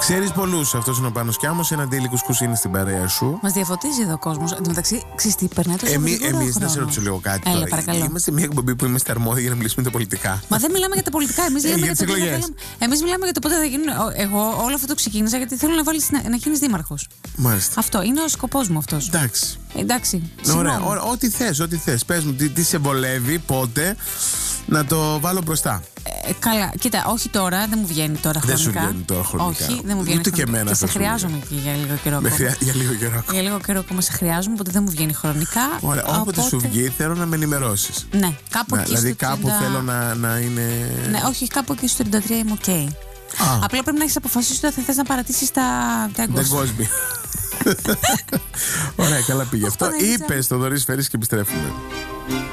Ξέρεις πολλούς, αυτός είναι ο Πάνος Κιάμος, ένα αντίλικος κουζίνη στην παρέα σου. Μας διαφωτίζει εδώ ο κόσμος. Εν τω μεταξύ, ξέρεις τι, περνάει τόσο γρήγορα ο Εμείς, να σε χρόνος. ρωτήσω λίγο κάτι Έλα, τώρα. παρακαλώ. Είμαστε μια εκπομπή που είμαστε αρμόδιοι για να μιλήσουμε για τα πολιτικά. Μα δεν μιλάμε για τα πολιτικά. Εμείς για μιλάμε τις για το εκλογές. Εμείς μιλάμε για το πότε θα γίνουν. Εγώ όλο αυτό το ξεκίνησα γιατί θέλω να γίνεις δήμαρχος. Μάλιστα. Αυτό είναι ο σκοπός μου αυτός. Εντάξει. Εντάξει. Ωραία, συγγνώμη. ό,τι θες. Πες μου τι σε βολεύει, πότε να το βάλω μπροστά. Καλά, κοίτα, όχι τώρα, δεν μου βγαίνει τώρα Δεν χρονικά. σου βγαίνει τώρα χρονικά. Όχι, δεν μου βγαίνει Ούτε και χρονικά. εμένα Και σε θα σου χρειάζομαι και για λίγο καιρό ακόμα. Για λίγο καιρό. Για λίγο καιρό ακόμα σε χρειάζομαι, οπότε δεν μου βγαίνει χρονικά. Ωραία, όποτε σου βγει, θέλω να με ενημερώσεις. Ναι, κάπου εκεί Δηλαδή, στο κάπου 30... θέλω να είναι. Ναι, όχι, κάπου εκεί στο 33 είμαι οκ. Απλά πρέπει να έχεις αποφασίσει ότι θα θες να παρατήσεις τα Cosby. Ωραία, καλά πήγε αυτό. Είπες το Δωρής Φέρης και επιστρέφουμε.